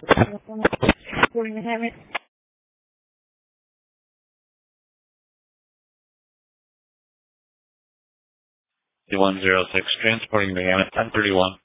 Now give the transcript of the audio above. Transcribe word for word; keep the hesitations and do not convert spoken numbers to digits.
Reporting the Hammett. one zero six, transporting the Hammett ten thirty-one.